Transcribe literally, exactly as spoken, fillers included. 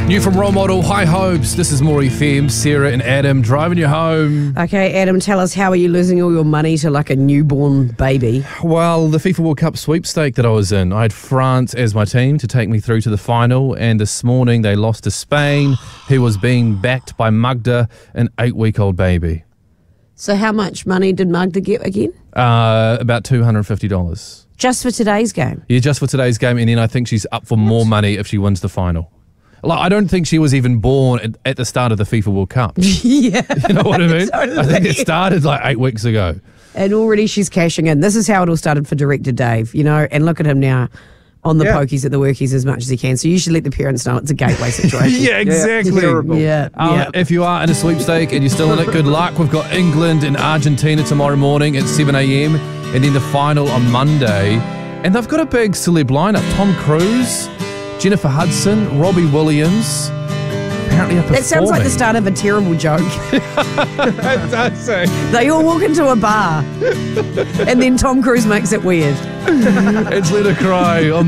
New from Role Model, High Hopes. This is More F M. Sarah and Adam driving you home. Okay, Adam, tell us, how are you losing all your money to like a newborn baby? Well, the FIFA World Cup sweepstake that I was in, I had France as my team to take me through to the final, and this morning they lost to Spain, who was being backed by Magda, an eight-week-old baby. So how much money did Magda get again? Uh, about two hundred fifty dollars. Just for today's game? Yeah, just for today's game, and then I think she's up for more money if she wins the final. Like, I don't think she was even born at, at the start of the FIFA World Cup. Yeah. You know what I mean? Totally. I think it started like eight weeks ago. And already she's cashing in. This is how it all started for director Dave, you know, and look at him now on the Yeah. pokies at the workies as much as he can. So you should let the parents know it's a gateway situation. Yeah, exactly. terrible. Yeah, Um, yeah. If you are in a sweepstake and you're still in it, good luck. We've got England and Argentina tomorrow morning at seven a.m. and then the final on Monday. And they've got a big celeb lineup. Tom Cruise, Jennifer Hudson, Robbie Williams. Apparently are performing. That sounds like the start of a terrible joke. It does say. They all walk into a bar and then Tom Cruise makes it weird. It's Let Her Cry on